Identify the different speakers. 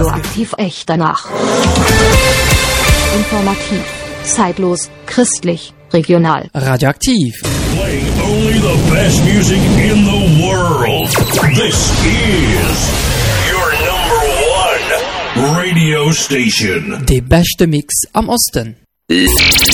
Speaker 1: Radioaktiv echt danach. Informativ, zeitlos, christlich, regional.
Speaker 2: Radioaktiv.
Speaker 3: Playing only the best music in the world. This is your number one radio station.
Speaker 2: Der beste Mix am Osten.